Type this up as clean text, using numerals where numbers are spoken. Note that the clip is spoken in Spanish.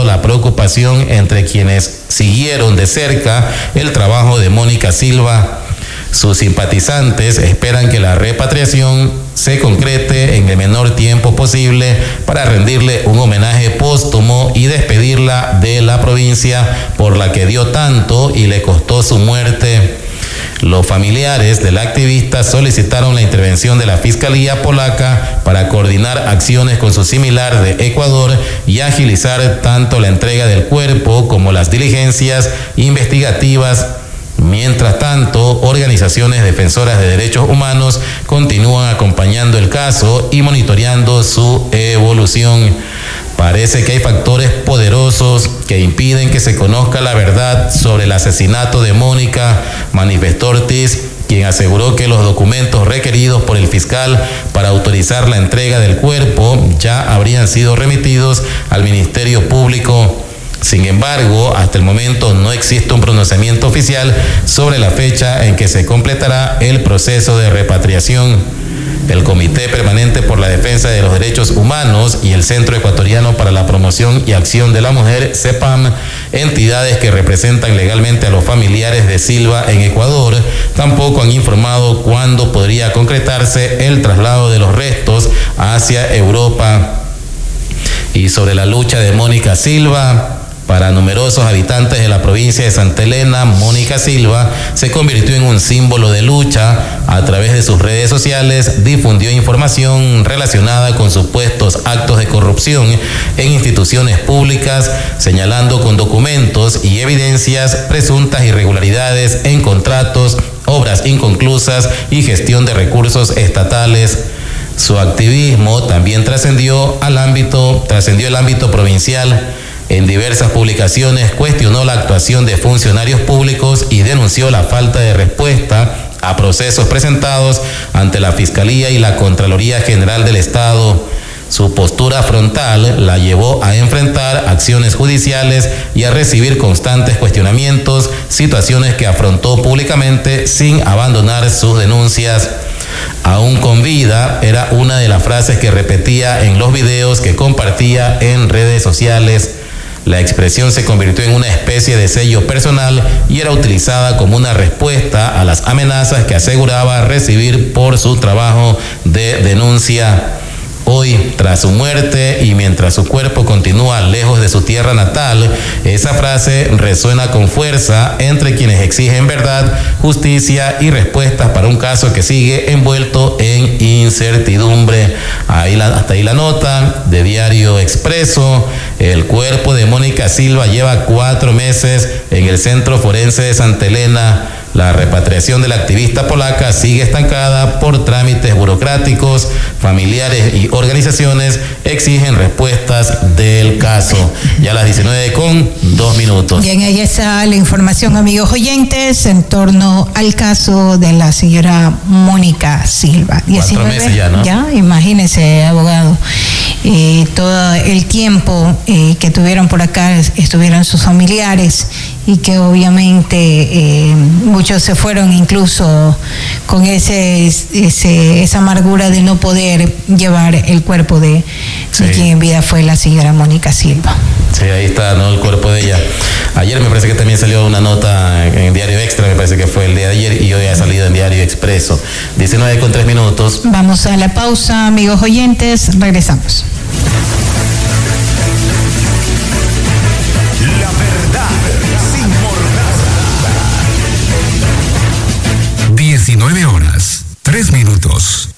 la preocupación entre quienes siguieron de cerca el trabajo de Mónica Silva. Sus simpatizantes esperan que la repatriación se concrete en el menor tiempo posible para rendirle un homenaje póstumo y despedirla de la provincia por la que dio tanto y le costó su muerte. Los familiares del activista solicitaron la intervención de la Fiscalía polaca para coordinar acciones con su similar de Ecuador y agilizar tanto la entrega del cuerpo como las diligencias investigativas. Mientras tanto, organizaciones defensoras de derechos humanos continúan acompañando el caso y monitoreando su evolución. Parece que hay factores poderosos que impiden que se conozca la verdad sobre el asesinato de Mónica, manifestó Ortiz, quien aseguró que los documentos requeridos por el fiscal para autorizar la entrega del cuerpo ya habrían sido remitidos al Ministerio Público. Sin embargo, hasta el momento no existe un pronunciamiento oficial sobre la fecha en que se completará el proceso de repatriación. El Comité Permanente por la Defensa de los Derechos Humanos y el Centro Ecuatoriano para la Promoción y Acción de la Mujer, CEPAM, entidades que representan legalmente a los familiares de Silva en Ecuador, tampoco han informado cuándo podría concretarse el traslado de los restos hacia Europa. Y sobre la lucha de Mónica Silva, para numerosos habitantes de la provincia de Santa Elena, Mónica Silva se convirtió en un símbolo de lucha. A través de sus redes sociales difundió información relacionada con supuestos actos de corrupción en instituciones públicas, señalando con documentos y evidencias presuntas irregularidades en contratos, obras inconclusas y gestión de recursos estatales. Su activismo también trascendió el ámbito provincial. En diversas publicaciones cuestionó la actuación de funcionarios públicos y denunció la falta de respuesta a procesos presentados ante la Fiscalía y la Contraloría General del Estado. Su postura frontal la llevó a enfrentar acciones judiciales y a recibir constantes cuestionamientos, situaciones que afrontó públicamente sin abandonar sus denuncias. Aún con vida, era una de las frases que repetía en los videos que compartía en redes sociales. La expresión se convirtió en una especie de sello personal y era utilizada como una respuesta a las amenazas que aseguraba recibir por su trabajo de denuncia. Hoy, tras su muerte y mientras su cuerpo continúa lejos de su tierra natal, esa frase resuena con fuerza entre quienes exigen verdad, justicia y respuestas para un caso que sigue envuelto en incertidumbre. Hasta ahí la nota de Diario Expreso. El cuerpo de Mónica Silva lleva 4 meses en el Centro Forense de Santa Elena. La repatriación de la activista polaca sigue estancada por trámites burocráticos. Familiares y organizaciones exigen respuestas del caso. Ya a las 19:02. Bien, ahí está la información, amigos oyentes, en torno al caso de la señora Mónica Silva. 4 meses ya, ¿no? Ya, imagínese, abogado. Todo el tiempo que tuvieron por acá estuvieron sus familiares y que obviamente muchos se fueron incluso con esa amargura de no poder llevar el cuerpo de quien en vida fue la señora Mónica Silva. Sí, ahí está, ¿no? El cuerpo de ella. Ayer me parece que también salió una nota en Diario Extra, me parece que fue el día de ayer, y hoy ha salido en Diario Expreso. 19:03. Vamos a la pausa, amigos oyentes, regresamos. La verdad sin mordaza. 19:03.